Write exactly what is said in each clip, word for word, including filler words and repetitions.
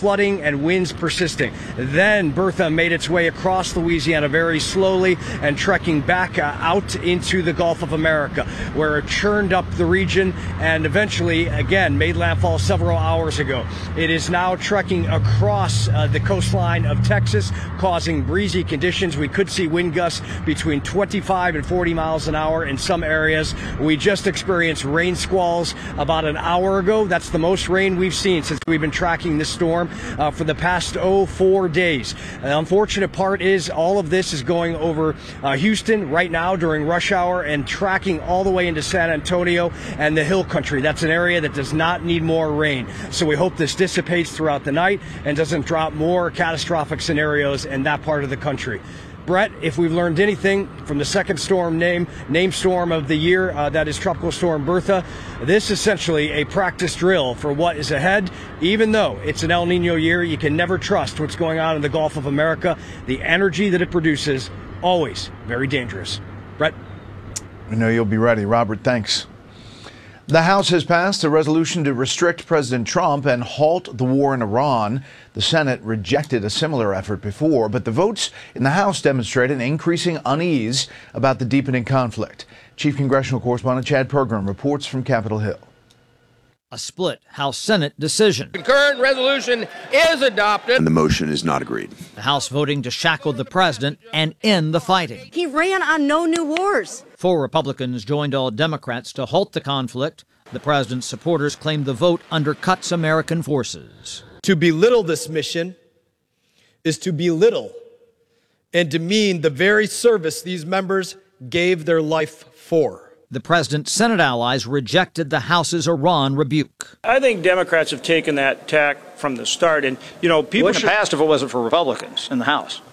flooding and winds persisting. Then Bertha made its way across Louisiana very slowly and trekking back uh, out into the Gulf of America, where it churned up the region and eventually, again, made landfall several hours ago. It is now trekking across uh, the coastline of Texas, causing breezy conditions. We could see wind gusts between twenty-five and forty miles an hour in some areas. We just experienced rain squalls about an hour ago. That's the most rain we've seen since we've been tracking this storm uh, for the past, oh, four days. The unfortunate part is all of this is going over uh, Houston right now during rush hour and tracking all the way into San Antonio and the Hill Country. That's an area that does not need more rain. So we hope this dissipates throughout the night and doesn't drop more catastrophic scenarios in that part of the country. Brett, if we've learned anything from the second storm name, named storm of the year, uh, that is Tropical Storm Bertha, this is essentially a practice drill for what is ahead. Even though it's an El Nino year, you can never trust what's going on in the Gulf of America. The energy that it produces, always very dangerous. Brett? I know you'll be ready. Robert, thanks. The House has passed a resolution to restrict President Trump and halt the war in Iran. The Senate rejected a similar effort before, but the votes in the House demonstrate an increasing unease about the deepening conflict. Chief Congressional Correspondent Chad Pergram reports from Capitol Hill. A split House-Senate decision. Concurrent resolution is adopted. And the motion is not agreed. The House voting to shackle the president and end the fighting. He ran on no new wars. Four Republicans joined all Democrats to halt the conflict. The president's supporters claim the vote undercuts American forces. To belittle this mission is to belittle and demean the very service these members gave their life for. The president's Senate allies rejected the House's Iran rebuke. I think Democrats have taken that tack from the start. And, you know, people wouldn't have passed if it wasn't for Republicans in the House.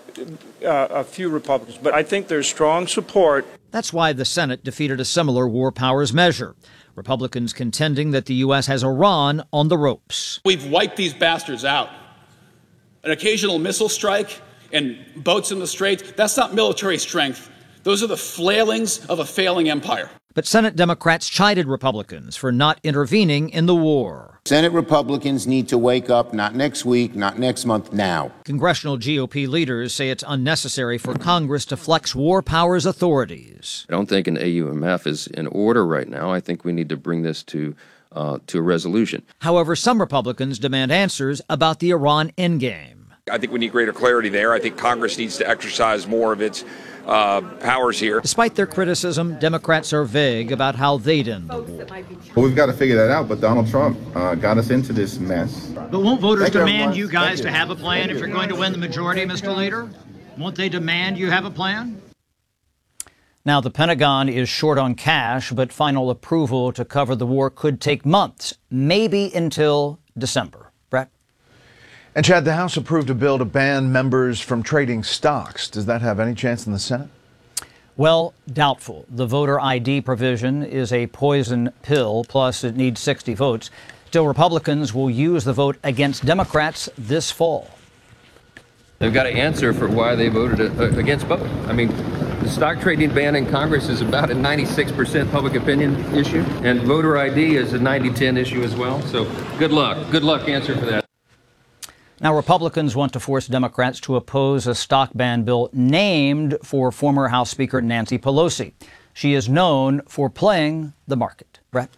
Uh, a few Republicans. But I think there's strong support. That's why the Senate defeated a similar war powers measure. Republicans contending that the U S has Iran on the ropes. We've wiped these bastards out. An occasional missile strike and boats in the Straits, that's not military strength. Those are the flailings of a failing empire. But Senate Democrats chided Republicans for not intervening in the war. Senate Republicans need to wake up, not next week, not next month, now. Congressional G O P leaders say it's unnecessary for Congress to flex war powers authorities. I don't think an A U M F is in order right now. I think we need to bring this to uh, to a resolution. However, some Republicans demand answers about the Iran endgame. I think we need greater clarity there. I think Congress needs to exercise more of its uh, powers here. Despite their criticism, Democrats are vague about how they'd end the war. Well, we've got to figure that out, but Donald Trump uh, got us into this mess. But won't voters demand you guys to have a plan if you're going to win the majority, Mister Leader? Won't they demand you have a plan? Now, the Pentagon is short on cash, but final approval to cover the war could take months, maybe until December. Brett? And Chad, the House approved a bill to ban members from trading stocks. Does that have any chance in the Senate? Well, doubtful. The voter I D provision is a poison pill, plus it needs sixty votes. Still, Republicans will use the vote against Democrats this fall. They've got to answer for why they voted against both. I mean, the stock trading ban in Congress is about a ninety-six percent public opinion issue, and voter I D is a ninety ten issue as well. So good luck. Good luck answer for that. Now, Republicans want to force Democrats to oppose a stock ban bill named for former House Speaker Nancy Pelosi. She is known for playing the market. Brett?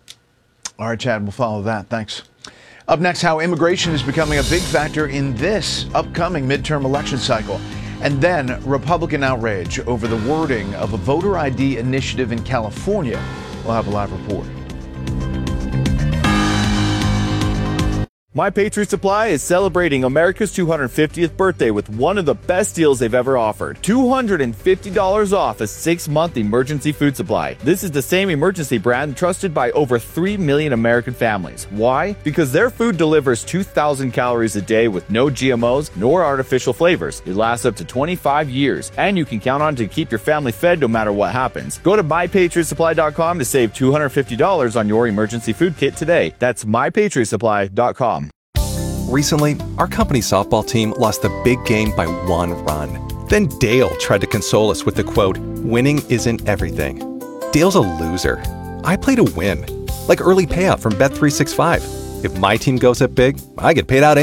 All right, Chad, we'll follow that. Thanks. Up next, how immigration is becoming a big factor in this upcoming midterm election cycle. And then Republican outrage over the wording of a voter I D initiative in California. We'll have a live report. My Patriot Supply is celebrating America's two hundred fiftieth birthday with one of the best deals they've ever offered. two hundred fifty dollars off a six-month emergency food supply. This is the same emergency brand trusted by over three million American families. Why? Because their food delivers two thousand calories a day with no G M Os nor artificial flavors. It lasts up to twenty-five years, and you can count on it to keep your family fed no matter what happens. Go to my patriot supply dot com to save two hundred fifty dollars on your emergency food kit today. That's my patriot supply dot com. Recently, our company's softball team lost the big game by one run. Then Dale tried to console us with the quote, "Winning isn't everything." Dale's a loser. I play to win, like early payout from Bet three sixty-five. If my team goes up big, I get paid out